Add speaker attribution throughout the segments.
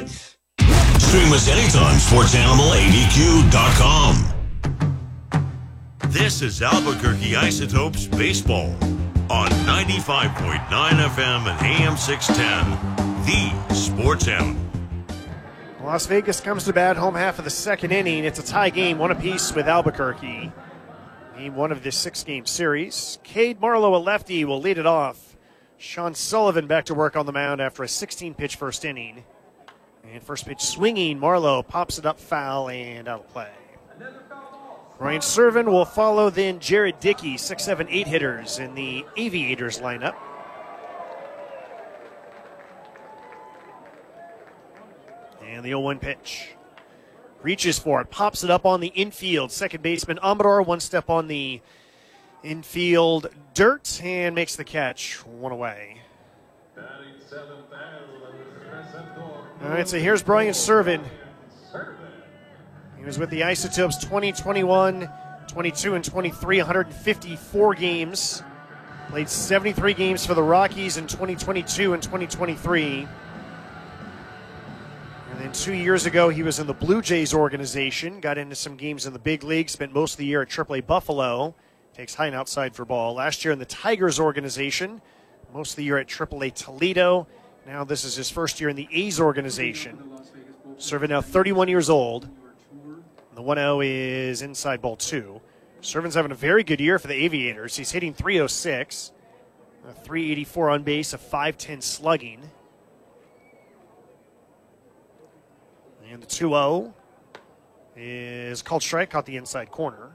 Speaker 1: choice.
Speaker 2: Stream us anytime, SportsAnimalADQ.com. This is Albuquerque Isotopes Baseball on 95.9 FM and AM 610, the Sports Animal.
Speaker 3: Las Vegas comes to bat, home half of the second inning. It's a tie game, one apiece with Albuquerque. Game one of this six-game series. Cade Marlowe, a lefty, will lead it off. Sean Sullivan back to work on the mound after a 16-pitch first inning. And first pitch swinging, Marlowe pops it up foul and out of play. Ryan Servin will follow then Jared Dickey, 6'7", 8 hitters in the Aviators lineup. And the 0-1 pitch. Reaches for it, pops it up on the infield. Second baseman Amador, one step on the infield dirt, and makes the catch. One away. All right, so here's Brian Servin. He was with the Isotopes 2021, 22, and 23, 154 games. Played 73 games for the Rockies in 2022 and 2023. And then 2 years ago, he was in the Blue Jays organization, got into some games in the big league, spent most of the year at AAA Buffalo, takes high and outside for ball. Last year in the Tigers organization, most of the year at AAA Toledo. Now this is his first year in the A's organization. Servin now 31 years old. The 1-0 is inside ball 2. Servin's having a very good year for the Aviators. He's hitting .306, a .384 on base, a .510 slugging. And the 2-0 is called strike, caught the inside corner.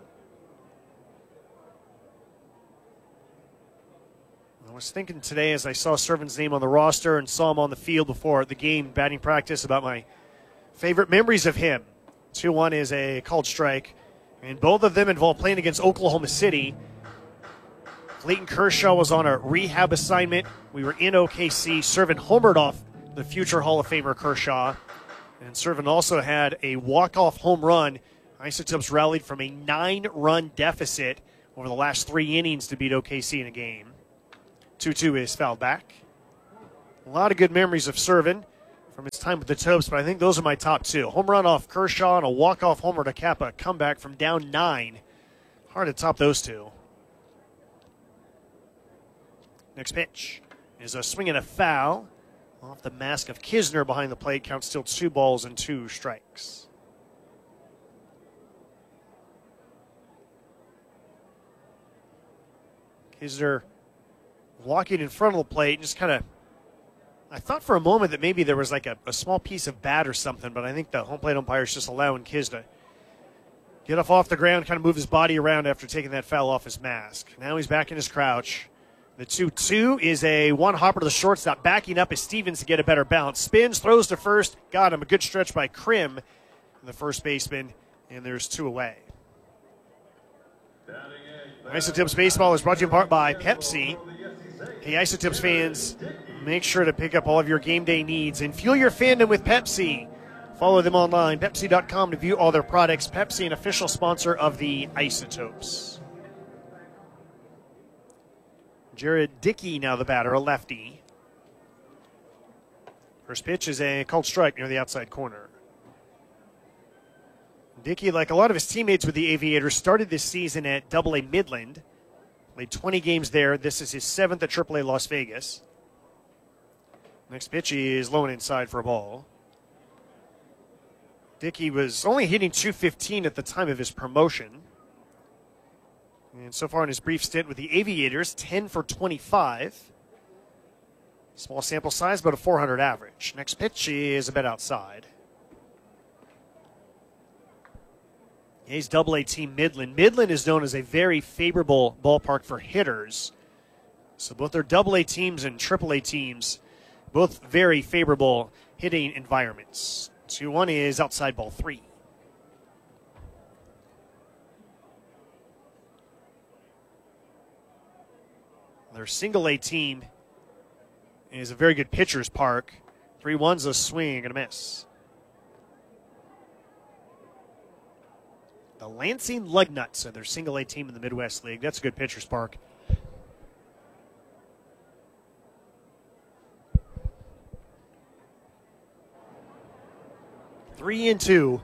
Speaker 3: I was thinking today as I saw Servin's name on the roster and saw him on the field before the game, batting practice, about my favorite memories of him. 2-1 is a called strike, and both of them involve playing against Oklahoma City. Clayton Kershaw was on a rehab assignment. We were in OKC. Servin homered off the future Hall of Famer Kershaw, and Servin also had a walk-off home run. Isotopes rallied from a 9-run deficit over the last 3 innings to beat OKC in a game. 2-2 is fouled back. A lot of good memories of Servin from his time with the Topes, but I think those are my top 2. Home run off Kershaw and a walk-off homer to cap a comeback from down 9. Hard to top those 2. Next pitch is a swing and a foul off the mask of Kisner behind the plate. Count still 2 balls and 2 strikes. Kisner walking in front of the plate and just kind of, I thought for a moment that maybe there was like a small piece of bat or something, but I think the home plate umpire is just allowing Kiz to get off the ground, kind of move his body around after taking that foul off his mask. Now he's back in his crouch. The 2-2 is a one hopper to the shortstop, backing up as Stevens to get a better bounce. Spins, throws to first, got him. A good stretch by Krim, the first baseman, and there's 2 away. Isotopes Baseball is brought to you in part by Pepsi. Hey, Isotopes fans, make sure to pick up all of your game day needs and fuel your fandom with Pepsi. Follow them online, Pepsi.com, to view all their products. Pepsi, an official sponsor of the Isotopes. Jared Dickey now the batter, a lefty. First pitch is a called strike near the outside corner. Dickey, like a lot of his teammates with the Aviators, started this season at AA Midland. Played 20 games there. This is his 7th at AAA Las Vegas. Next pitch is low and inside for a ball. Dickey was only hitting .215 at the time of his promotion. And so far in his brief stint with the Aviators, 10 for 25. Small sample size, but a .400 average. Next pitch is a bit outside. He's AA team Midland. Midland is known as a very favorable ballpark for hitters. So both their AA teams and AAA teams, both very favorable hitting environments. 2-1 is outside ball 3. Their single A team is a very good pitcher's park. 3-1's a swing and a miss. The Lansing Lugnuts are their single A team in the Midwest League. That's a good pitcher's park. 3-2.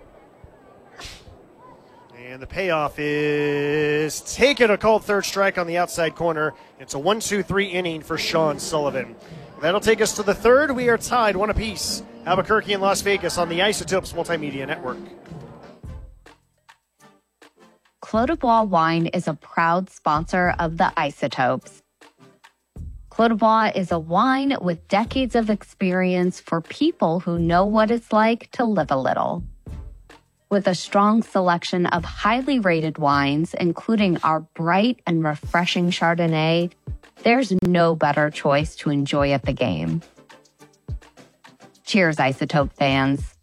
Speaker 3: And the payoff is taken, a called third strike on the outside corner. It's a 1-2-3 inning for Sean Sullivan. That'll take us to the third. We are tied 1 apiece. Albuquerque and Las Vegas on the Isotopes Multimedia Network.
Speaker 1: Clos du Bois Wine is a proud sponsor of the Isotopes. Clos du Bois is a wine with decades of experience for people who know what it's like to live a little. With a strong selection of highly rated wines, including our bright and refreshing Chardonnay, there's no better choice to enjoy at the game. Cheers, Isotope fans.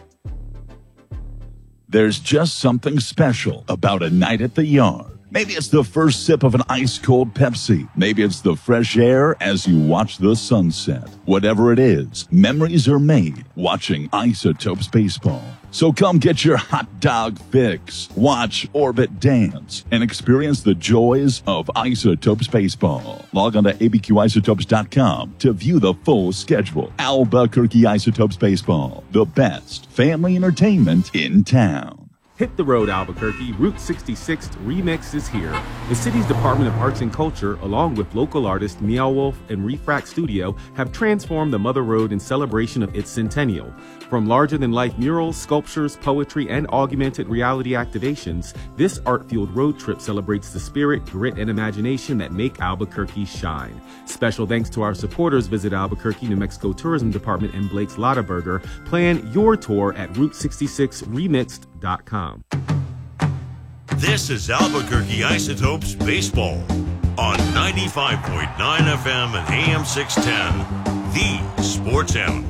Speaker 4: There's just something special about a night at the yard. Maybe it's the first sip of an ice-cold Pepsi. Maybe it's the fresh air as you watch the sunset. Whatever it is, memories are made watching Isotopes baseball. So come get your hot dog fix, watch Orbit dance, and experience the joys of Isotopes baseball. Log on to abqisotopes.com to view the full schedule. Albuquerque Isotopes baseball, the best family entertainment in town.
Speaker 5: Hit the road, Albuquerque. Route 66 Remix is here. The city's Department of Arts and Culture, along with local artists Meow Wolf and Refract Studio, have transformed the Mother Road in celebration of its centennial. From larger-than-life murals, sculptures, poetry, and augmented reality activations, this art-fueled road trip celebrates the spirit, grit, and imagination that make Albuquerque shine. Special thanks to our supporters. Visit Albuquerque, New Mexico Tourism Department and Blake's Lottaburger. Plan your tour at Route66remixed.com.
Speaker 2: This is Albuquerque Isotopes Baseball on 95.9 FM and AM 610, the Sports Animal.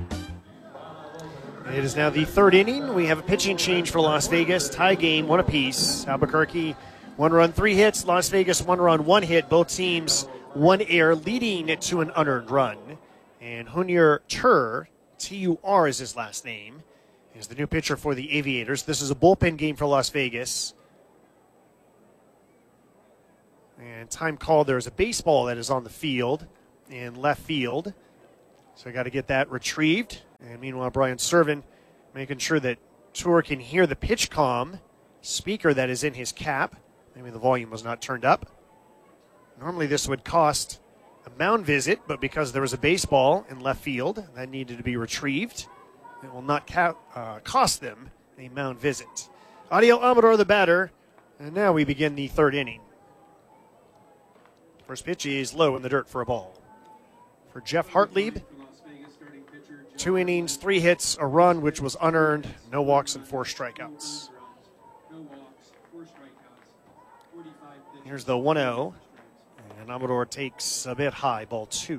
Speaker 3: It is now the third inning. We have a pitching change for Las Vegas. Tie game, 1 apiece. Albuquerque, 1 run, 3 hits. Las Vegas, 1 run, 1 hit. Both teams, 1 error, leading to an unearned run. And Junior Tur, T-U-R is his last name, is the new pitcher for the Aviators. This is a bullpen game for Las Vegas. And time called. There's a baseball that is on the field in left field. So I got to get that retrieved. And meanwhile, Brian Servin making sure that Tour can hear the pitch comm speaker that is in his cap. Maybe the volume was not turned up. Normally this would cost a mound visit, but because there was a baseball in left field that needed to be retrieved, it will not cost them a mound visit. Adiel Amador, the batter, and now we begin the third inning. First pitch is low in the dirt for a ball. For Jeff Hartlieb, 2 innings, 3 hits, a run, which was unearned, no walks and 4 strikeouts. Here's the 1-0, and Amador takes a bit high, ball 2.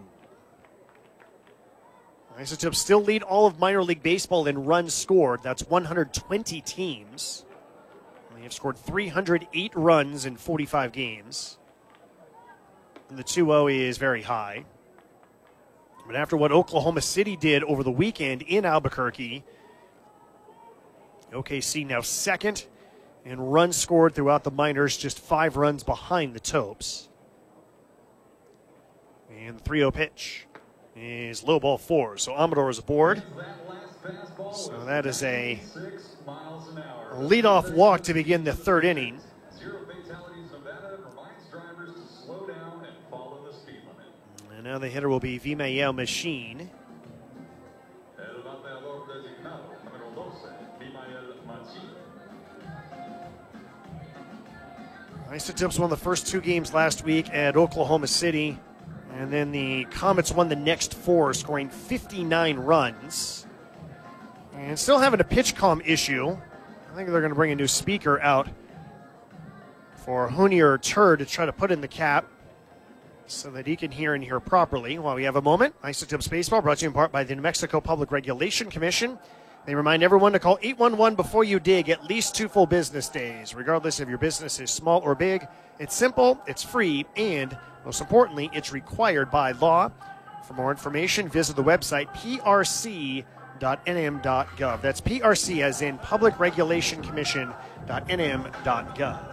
Speaker 3: Isotopes still lead all of minor league baseball in runs scored. That's 120 teams. They have scored 308 runs in 45 games. And the 2-0 is very high. But after what Oklahoma City did over the weekend in Albuquerque, OKC now second in runs scored throughout the minors, just 5 runs behind the Topes. And the 3-0 pitch is low, ball 4. So Amador is aboard. So that is a leadoff walk to begin the third inning. And now the hitter will be Vimael Machine. Isotopes won the first 2 games last week at Oklahoma City. And then the Comets won the next 4, scoring 59 runs. And still having a pitch comm issue. I think they're going to bring a new speaker out for Junior Tur to try to put in the cap so that he can hear and hear properly. While we have a moment, Isotopes Baseball brought to you in part by the New Mexico Public Regulation Commission. They remind everyone to call 811 before you dig at least 2 full business days. Regardless if your business is small or big, it's simple, it's free, and most importantly, it's required by law. For more information, visit the website prc.nm.gov. That's PRC as in Public Regulation Commission.nm.gov.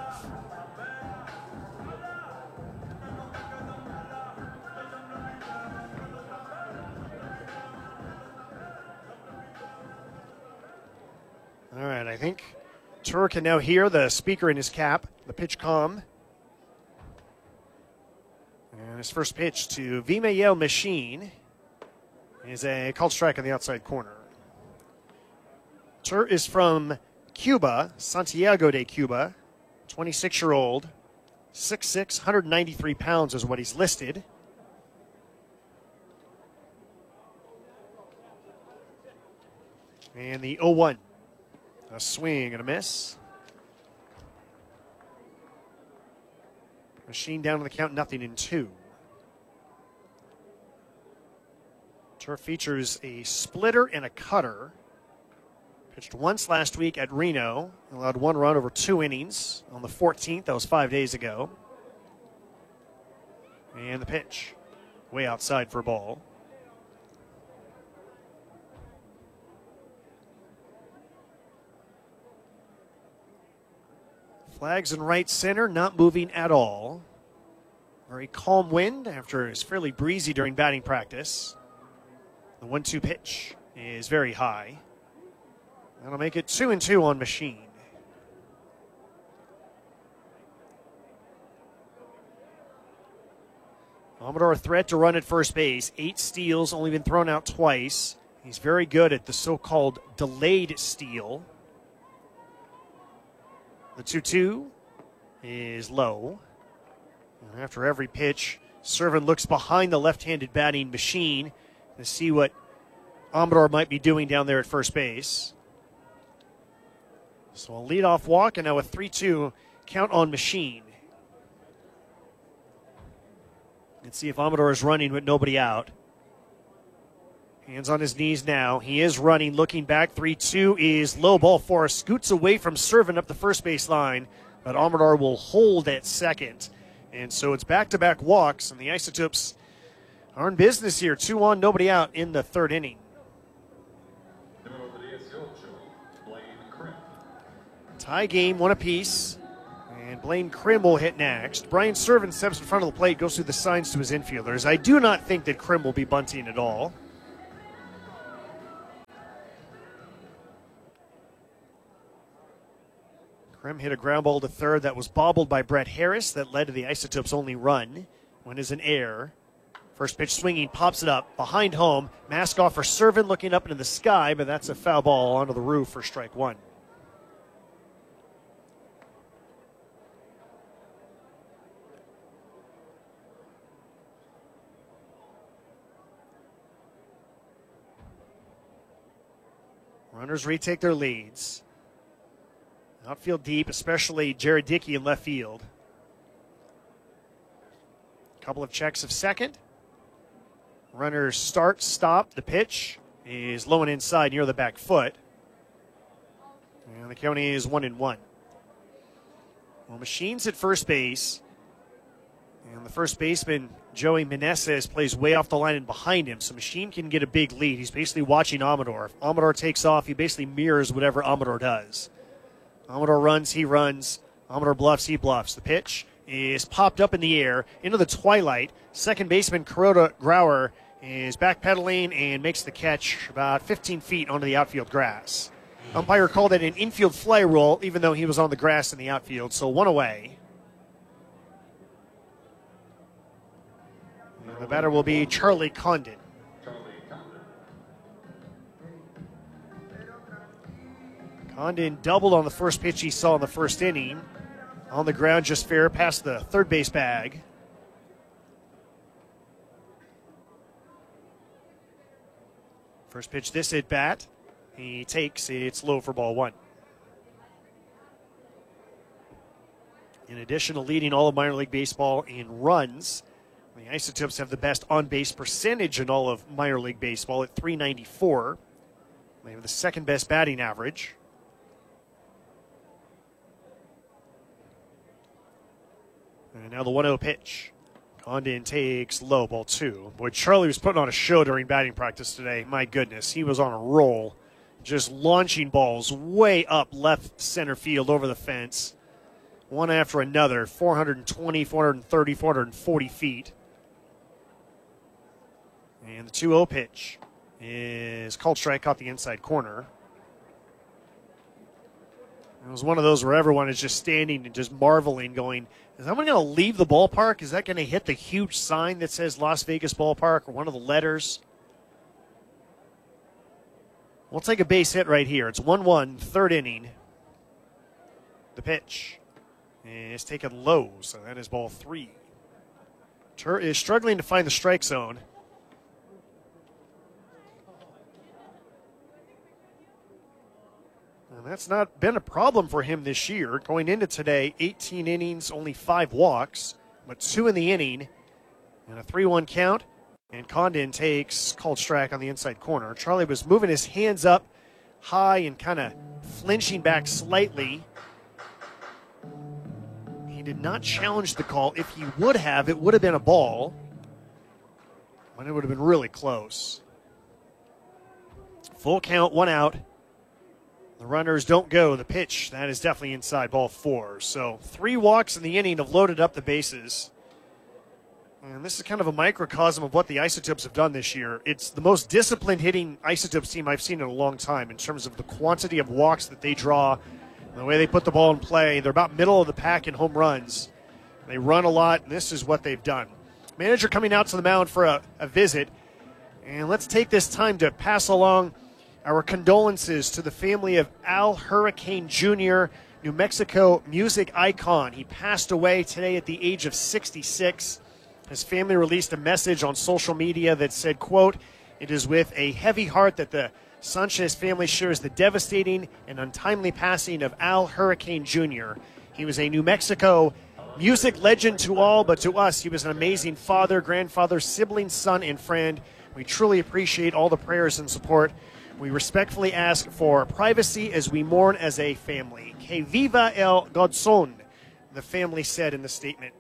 Speaker 3: All right, I think Tur can now hear the speaker in his cap, the pitch comm. And his first pitch to Vimael Machine is a called strike on the outside corner. Tur is from Cuba, Santiago de Cuba, 26-year-old, 6'6", 193 pounds is what he's listed. And the 0-1, a swing and a miss. Machine down on the count, 0-2. Tur features a splitter and a cutter. Pitched once last week at Reno. Allowed 1 run over 2 innings on the 14th. That was 5 days ago. And the pitch. Way outside for a ball. Flags in right center, not moving at all. Very calm wind after it's fairly breezy during batting practice. The 1-2 pitch is very high. That'll make it 2-2 on Machine. Amador a threat to run at first base. 8 steals, only been thrown out twice. He's very good at the so-called delayed steal. The 2-2 is low. And after every pitch, Servant looks behind the left-handed batting Machine to see what Amador might be doing down there at first base. So a leadoff walk and now a 3-2 count on Machine. Let's see if Amador is running with nobody out. Hands on his knees now. He is running, looking back. 3-2 is low. Ball 4 scoots away from Servant up the first base line, but Amador will hold at second. And so it's back-to-back walks, and the Isotopes are in business here. 2 on, nobody out in the 3rd inning. Tie game, 1 apiece. And Blaine Krim will hit next. Brian Servant steps in front of the plate, goes through the signs to his infielders. I do not think that Krim will be bunting at all. Krim hit a ground ball to third that was bobbled by Brett Harris that led to the Isotopes' only run. One is an error. First pitch swinging, pops it up behind home. Mask off for Servant looking up into the sky, but that's a foul ball onto the roof for strike 1. Runners retake their leads. Outfield deep, especially Jared Dickey in left field. Couple of checks of second. Runners start, stop. The pitch is low and inside near the back foot. And the count is 1-1. Well, Machine's at first base. And the first baseman, Joey Meneses, plays way off the line and behind him, so Machine can get a big lead. He's basically watching Amador. If Amador takes off, he basically mirrors whatever Amador does. Amador runs, he runs. Amador bluffs, he bluffs. The pitch is popped up in the air into the twilight. Second baseman Kuroda Grauer is backpedaling and makes the catch about 15 feet onto the outfield grass. Umpire called it an infield fly roll, even though he was on the grass in the outfield, so 1 away. And the batter will be Charlie Condon. Condon doubled on the first pitch he saw in the first inning. On the ground, just fair past the third base bag. First pitch this at bat. He takes, it's low for ball 1. In addition to leading all of minor league baseball in runs, the Isotopes have the best on-base percentage in all of minor league baseball at .394. They have the second best batting average. And now the 1-0 pitch. Condon takes low, ball 2. Boy, Charlie was putting on a show during batting practice today. My goodness, he was on a roll. Just launching balls way up left center field over the fence. One after another, 420, 430, 440 feet. And the 2-0 pitch is called strike, caught the inside corner. It was one of those where everyone is just standing and just marveling, going, is someone going to leave the ballpark? Is that going to hit the huge sign that says Las Vegas Ballpark or one of the letters? We'll take a base hit right here. It's 1-1, third inning. The pitch is taken low, so that is ball 3. Tur is struggling to find the strike zone. And that's not been a problem for him this year. Going into today, 18 innings, only 5 walks, but 2 in the inning, and a 3-1 count. And Condon takes called strike on the inside corner. Charlie was moving his hands up high and kind of flinching back slightly. He did not challenge the call. If he would have, it would have been a ball, but it would have been really close. Full count, 1 out. The runners don't go. The pitch, that is definitely inside, ball 4. So 3 walks in the inning have loaded up the bases. And this is kind of a microcosm of what the Isotopes have done this year. It's the most disciplined hitting Isotopes team I've seen in a long time in terms of the quantity of walks that they draw, and the way they put the ball in play. They're about middle of the pack in home runs. They run a lot, and this is what they've done. Manager coming out to the mound for a visit. And let's take this time to pass along our condolences to the family of Al Hurricane Jr., New Mexico music icon. He passed away today at the age of 66. His family released a message on social media that said, quote, "It is with a heavy heart that the Sanchez family shares the devastating and untimely passing of Al Hurricane Jr. He was a New Mexico music legend to all, but to us, he was an amazing father, grandfather, sibling, son, and friend. We truly appreciate all the prayers and support. We respectfully ask for privacy as we mourn as a family. Que viva el Godson," the family said in the statement.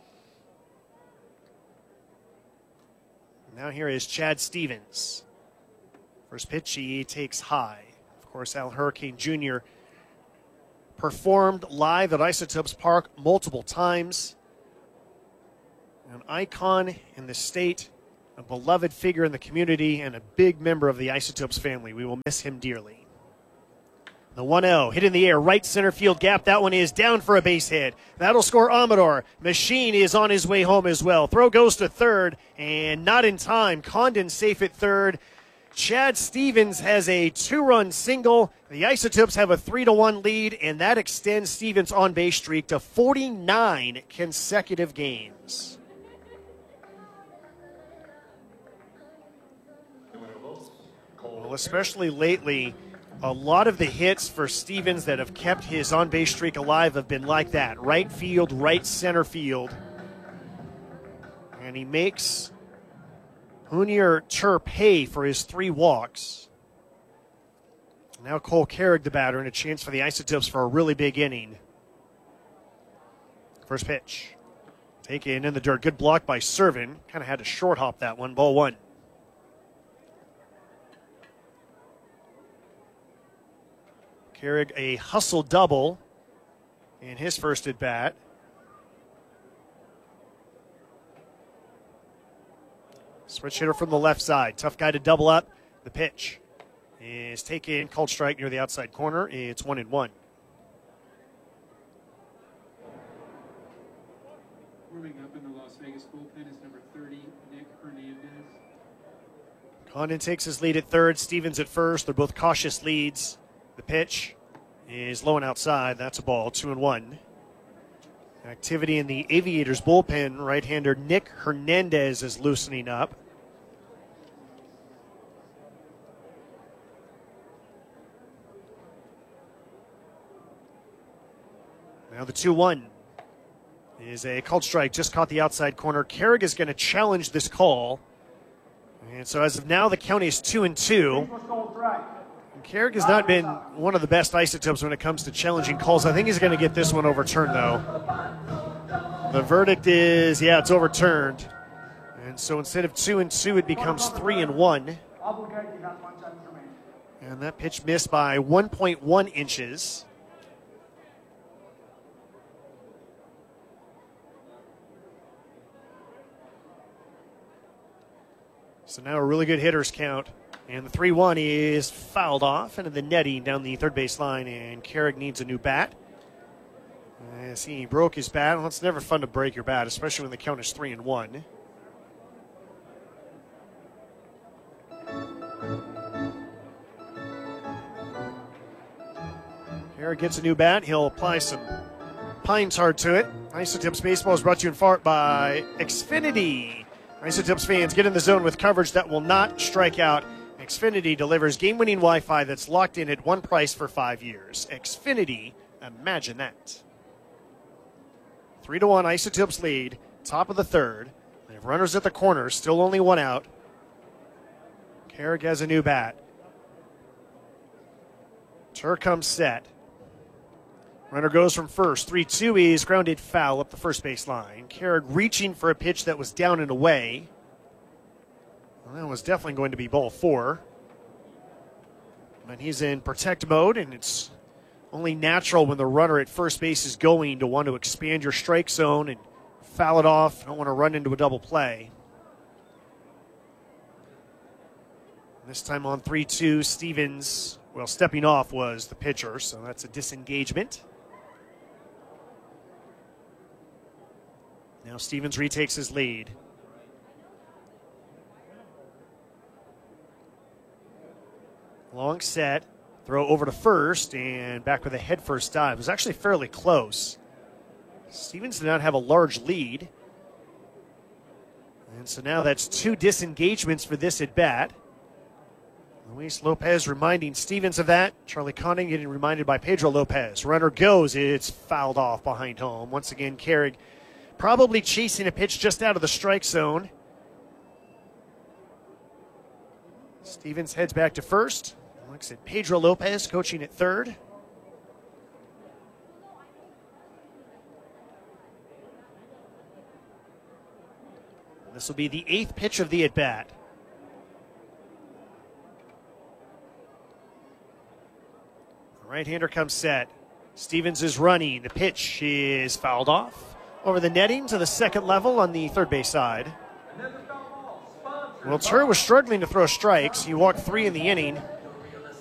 Speaker 3: Now here is Chad Stevens. First pitch he takes high. Of course, Al Hurricane Jr. performed live at Isotopes Park multiple times. An icon in the state, a beloved figure in the community, and a big member of the Isotopes family. We will miss him dearly. The 1-0 hit in the air, right center field gap. That one is down for a base hit. That'll score Amador. Machine is on his way home as well. Throw goes to third, and not in time. Condon safe at third. Chad Stevens has a 2-run single. The Isotopes have a 3-1 lead, and that extends Stevens' on-base streak to 49 consecutive games. Well, especially lately, a lot of the hits for Stevens that have kept his on-base streak alive have been like that. Right field, right center field. And he makes Junior Tur pay for his 3 walks. Now Cole Carrig, the batter, and a chance for the Isotopes for a really big inning. First pitch. Taken in the dirt. Good block by Servin. Kind of had to short hop that one. Ball 1. Carrig a hustle double in his first at bat. Switch hitter from the left side. Tough guy to double up. The pitch is taken, called strike near the outside corner. It's 1-1.
Speaker 6: Warming up in the Las Vegas bullpen is number 30, Nick Hernandez.
Speaker 3: Condon takes his lead at third. Stevens at first. They're both cautious leads. The pitch is low and outside. That's a ball, 2-1. Activity in the Aviators bullpen. Right-hander Nick Hernandez is loosening up. Now the 2-1 is a called strike. Just caught the outside corner. Carrig is going to challenge this call. And so as of now, the count is 2-2. Carrig has not been one of the best Isotopes when it comes to challenging calls. I think he's going to get this one overturned, though. The verdict is, yeah, it's overturned. And so instead of 2-2, it becomes 3-1. And that pitch missed by 1.1 inches. So now a really good hitter's count. And the 3-1 is fouled off into the netting down the third base line, and Carrick needs a new bat. As he broke his bat. Well, it's never fun to break your bat, especially when the count is 3-1. Carrick gets a new bat. He'll apply some Pine Tar to it. Isotips Baseball is brought to you in part by Xfinity. Isotips fans, get in the zone with coverage that will not strike out. Xfinity delivers game-winning Wi-Fi that's locked in at one price for 5 years. Xfinity, imagine that. 3-1 Isotips lead, top of the third. They have runners at the corners, still only one out. Carrick has a new bat. Tur comes set. Runner goes from first. 3-2 is grounded foul up the first base line. Carrick reaching for a pitch that was down and away. Well, that was definitely going to be ball 4. But he's in protect mode, and it's only natural when the runner at first base is going to want to expand your strike zone and foul it off. Don't want to run into a double play. This time on 3-2, Stevens, well, stepping off was the pitcher, so that's a disengagement. Now Stevens retakes his lead. Long set, throw over to first, and back with a head first dive. It was actually fairly close. Stevens did not have a large lead. And so now that's 2 disengagements for this at bat. Luis Lopez reminding Stevens of that. Charlie Condon getting reminded by Pedro Lopez. Runner goes. It's fouled off behind home. Once again, Carrick probably chasing a pitch just out of the strike zone. Stevens heads back to first. Looks at Pedro Lopez coaching at third. This will be the 8th pitch of the at-bat. Right-hander comes set. Stevens is running. The pitch is fouled off over the netting to the second level on the third base side. Well, Tur was struggling to throw strikes. He walked 3 in the inning.